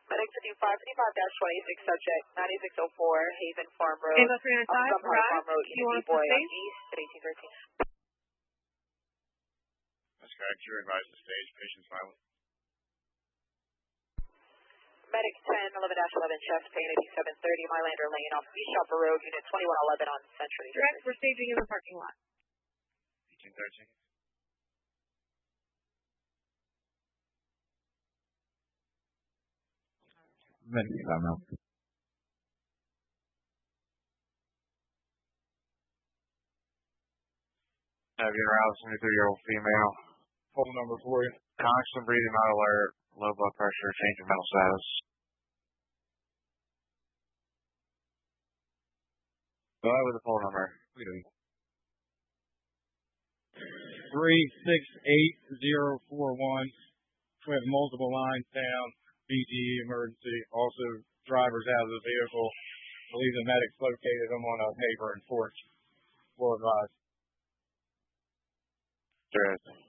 Medic to do 535-26, subject 9604, Haven Farm Road. Amos 305, Farm Road, you want Boy, to East, 1813. That's correct. You're advised to stage. Patient silent. Medic 1011-11, chest pain, 8730, Mylander Lane, off East Shopper Road, unit 2111 on Century. Direct, we're staging in the parking lot. 1813. Medic timeout. Have you aroused 23-year-old female. Phone number for you. Constant breathing, not alert. Low blood pressure, change of mental status. Go ahead with the phone number. 368041. We have multiple lines down. BGE emergency. Also, drivers out of the vehicle. I believe the medics located them on a neighboring porch. Well advised. There is.